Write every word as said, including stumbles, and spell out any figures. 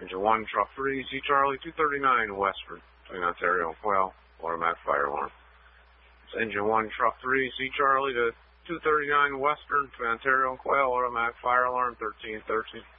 Engine one, Truck three, C Charlie, two thirty-nine Westford, between Ontario and Quail, automatic fire alarm. It's Engine one, Truck three, C Charlie to two thirty-nine Western, between Ontario and Quail, automatic fire alarm, thirteen thirteen.